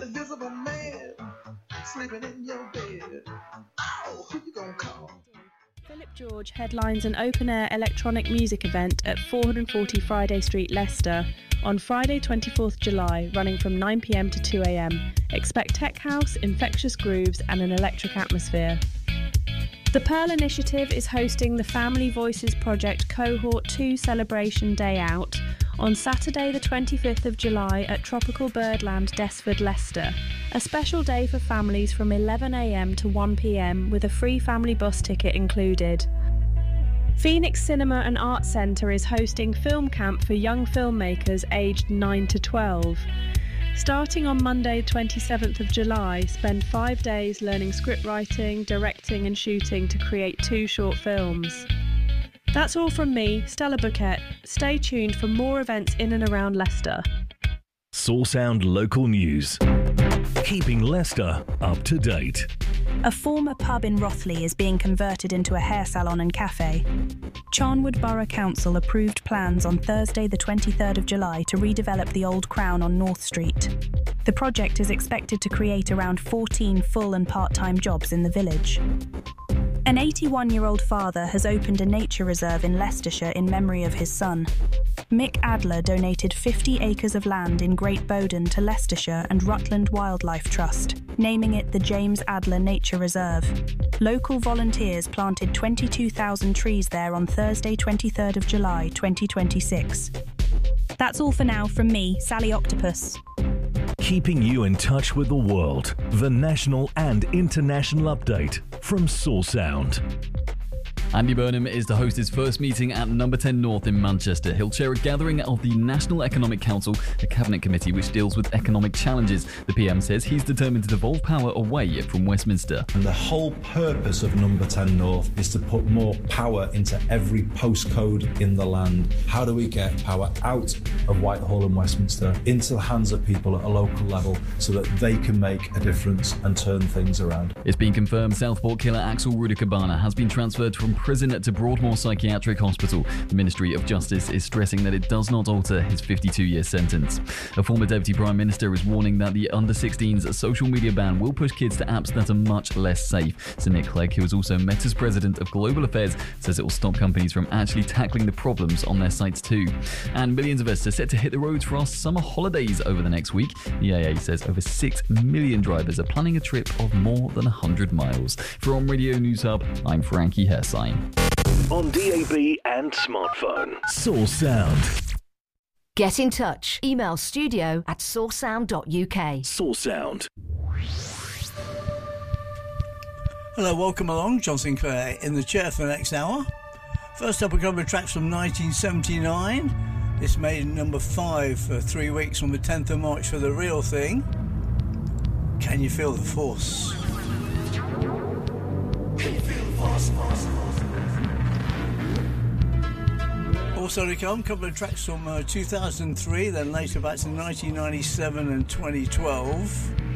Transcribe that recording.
An invisible man sleeping in your bed. Oh, who you gonna call? Philip George headlines an open-air electronic music event at 440 Friday Street, Leicester, on Friday 24th July, running from 9pm to 2am. Expect tech house, infectious grooves and an electric atmosphere. The Pearl Initiative is hosting the Family Voices Project Cohort 2 Celebration Day Out on Saturday the 25th of July at Tropical Birdland, Desford, Leicester. A special day for families from 11am to 1pm with a free family bus ticket included. Phoenix Cinema and Arts Centre is hosting Film Camp for young filmmakers aged 9 to 12. Starting on Monday 27th of July, spend 5 days learning script writing, directing and shooting to create 2 short films. That's all from me, Stella Bouquet. Stay tuned for more events in and around Leicester. Sourcesound Local News. Keeping Leicester up to date. A former pub in Rothley is being converted into a hair salon and cafe. Charnwood Borough Council approved plans on Thursday the 23rd of July to redevelop the Old Crown on North Street. The project is expected to create around 14 full and part-time jobs in the village. An 81-year-old father has opened a nature reserve in Leicestershire in memory of his son. Mick Adler donated 50 acres of land in Great Bowden to Leicestershire and Rutland Wildlife Trust, naming it the James Adler Nature Reserve. Local volunteers planted 22,000 trees there on Thursday 23rd of July 2026. That's all for now from me, Sally Octopus. Keeping you in touch with the world. The national and international update from Sourcesound. Andy Burnham is to host his first meeting at Number 10 North in Manchester. He'll chair a gathering of the National Economic Council, a cabinet committee which deals with economic challenges. The PM says he's determined to devolve power away from Westminster. And the whole purpose of Number 10 North is to put more power into every postcode in the land. How do we get power out of Whitehall and Westminster into the hands of people at a local level so that they can make a difference and turn things around? It's been confirmed Southport killer Axel Rudakabana has been transferred from prison to Broadmoor Psychiatric Hospital. The Ministry of Justice is stressing that it does not alter his 52-year sentence. A former Deputy Prime Minister is warning that the under-16s social media ban will push kids to apps that are much less safe. Sir Nick Clegg, who is also Meta's President of Global Affairs, says it will stop companies from actually tackling the problems on their sites too. And millions of us are set to hit the roads for our summer holidays over the next week. The AA says over 6 million drivers are planning a trip of more than 100 miles. From Radio News Hub, I'm Frankie Hersign. On DAB and smartphone. Sourcesound. Get in touch. Email studio@sourcesound.uk. Sourcesound. Hello, welcome along. John Sinclair in the chair for the next hour. First up, a couple of tracks from 1979. This made number 5 for 3 weeks on the 10th of March for The Real Thing. Can you feel the force? Can you feel the force? Also to come, a couple of tracks from 2003, then later back to 1997 and 2012.